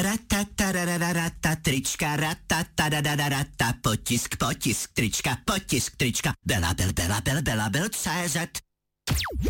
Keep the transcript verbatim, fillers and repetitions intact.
Ratatarararata, trička, ratatadadadadata, potisk, potisk, trička, potisk, trička, belabel, belabel, belabel, cé zet.